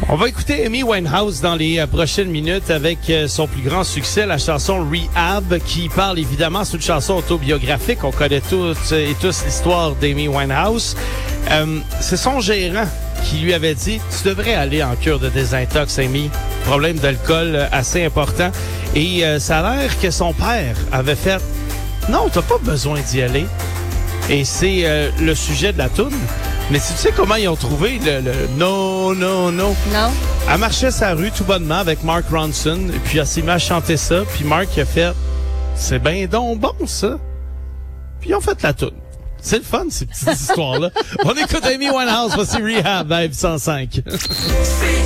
On va écouter Amy Winehouse dans les prochaines minutes avec son plus grand succès, la chanson Rehab, qui parle évidemment, c'est une chanson autobiographique. On connaît toutes et tous l'histoire d'Amy Winehouse. C'est son gérant qui lui avait dit « Tu devrais aller en cure de désintox, Amy. Problème d'alcool assez important. » Et ça a l'air que son père avait fait « Non, t'as pas besoin d'y aller. » Et c'est le sujet de la toune. Mais tu sais comment ils ont trouvé le non, non, non? Non. Elle marchait sa rue tout bonnement avec Mark Ronson, et puis elle s'est mise à chanter ça, puis Mark a fait « C'est ben donc bon, ça! » Puis ils ont fait la toune. C'est le fun, ces petites histoires-là. On écoute Amy Winehouse, voici Rehab, Vibe 105.